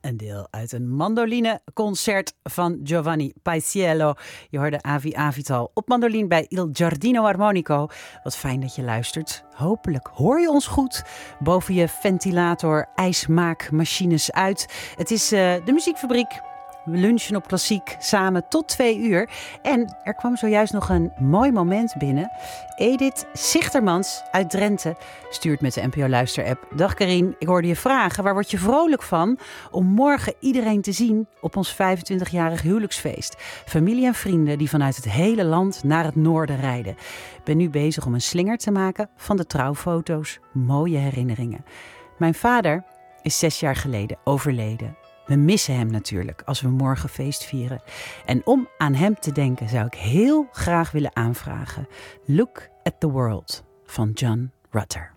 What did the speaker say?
Een deel uit een mandolineconcert van Giovanni Paisiello. Je hoorde Avi Avital op mandoline bij Il Giardino Armonico. Wat fijn dat je luistert. Hopelijk hoor je ons goed. Boven je ventilator, ijsmaakmachines uit. Het is de muziekfabriek. We lunchen op Klassiek samen tot 2 uur. En er kwam zojuist nog een mooi moment binnen. Edith Sichtermans uit Drenthe stuurt met de NPO Luister-app. Dag Karin, ik hoorde je vragen. Waar word je vrolijk van om morgen iedereen te zien op ons 25-jarig huwelijksfeest? Familie en vrienden die vanuit het hele land naar het noorden rijden. Ik ben nu bezig om een slinger te maken van de trouwfoto's. Mooie herinneringen. Mijn vader is 6 jaar geleden overleden. We missen hem natuurlijk als we morgen feest vieren. En om aan hem te denken zou ik heel graag willen aanvragen Look at the World van John Rutter.